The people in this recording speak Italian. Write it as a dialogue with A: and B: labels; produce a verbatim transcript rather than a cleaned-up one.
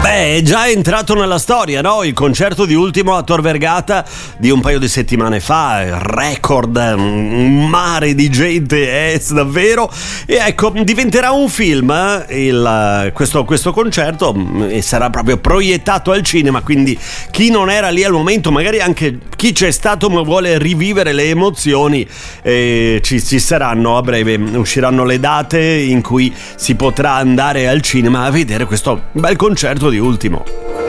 A: Beh, è già entrato nella storia, no? Il concerto di Ultimo a Tor Vergata di un paio di settimane fa, record, un mare di gente, è davvero. E ecco, diventerà un film eh? Il, questo, questo concerto, e sarà proprio proiettato al cinema, quindi chi non era lì al momento, magari anche chi c'è stato ma vuole rivivere le emozioni, eh, ci, ci saranno a breve, usciranno le date in cui si potrà andare al cinema a vedere questo bel concerto di Ultimo.